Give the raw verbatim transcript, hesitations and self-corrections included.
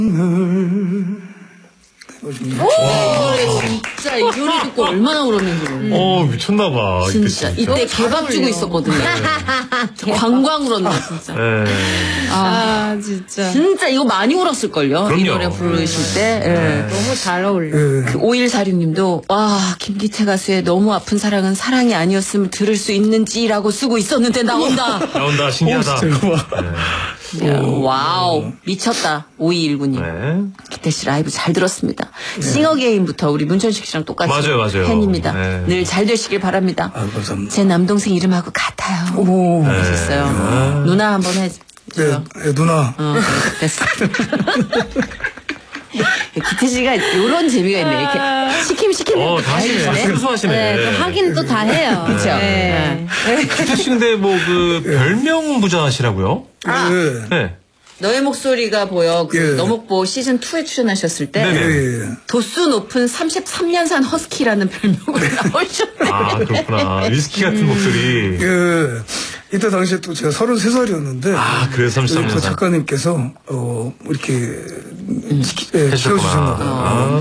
오! 진짜 이 노래 듣고 얼마나 울었는지. 어, 미쳤나봐. 진짜. 이때 개밥 주고 있었거든요. 광광 울었나, 진짜. 네. 아, 아, 진짜. 진짜 이거 많이 울었을걸요. 그럼요. 이 노래 부르실 때. 네. 너무 잘 어울려. 그 오일사육 님도, 와, 김기태 가수의 너무 아픈 사랑은 사랑이 아니었음을 들을 수 있는지라고 쓰고 있었는데 나온다. 나온다, 신기하다. 야, 와우, 미쳤다. 오이일구 님. 네. 기태 씨 라이브 잘 들었습니다. 싱어게인부터 우리 문천식 씨랑 똑같이 맞아요, 맞아요. 팬입니다. 네. 늘 잘 되시길 바랍니다. 아, 감사합니다. 제 남동생 이름하고 같아요. 오, 하셨어요. 네. 누나 한번 네, 해줘요. 네, 누나. 어, 됐어. 기태 씨가 이런 재미가 있네. 이렇게 시키면 시키는 어, 대로 다 하시네. 해주시네. 순수하시네. 네, 또 하긴 또 다 해요. 그쵸? 네. 기태 씨 근데 뭐 그 별명 부자시라고요? 아. 예. 네. 너의 목소리가 보여. 그 예. 너목보 시즌 투에 출연하셨을 때 네네. 예, 예. 도수 높은 삼십삼 년산 허스키라는 별명으로 나오셨어요. 아, 그렇구나. 위스키 같은 목소리. 예. 이때 당시에 또 제가 서른세 살이었는데. 아, 그래서 삼십삼 또 년산. 작가님께서, 어, 이렇게, 음, 예, 해주셨구나. 키워주셨나 봐요. 아.